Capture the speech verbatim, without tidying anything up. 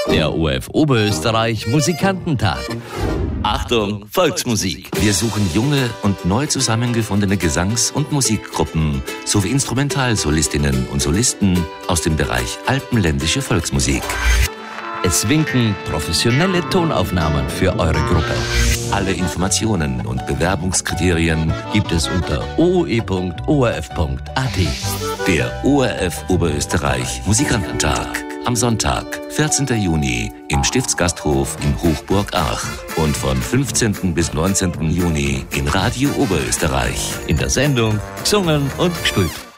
Der O F Oberösterreich Musikantentag. Achtung, Volksmusik. Wir suchen junge und neu zusammengefundene Gesangs- und Musikgruppen sowie Instrumentalsolistinnen und Solisten aus dem Bereich alpenländische Volksmusik. Es winken professionelle Tonaufnahmen für eure Gruppe. Alle Informationen und Bewerbungskriterien gibt es unter o o e punkt o r f punkt a t. Der O R F Oberösterreich Musikantentag am Sonntag, vierzehnten Juni im Stiftsgasthof in Hochburg-Ach und von fünfzehnten bis neunzehnten Juni in Radio Oberösterreich. In der Sendung gesungen und gespielt.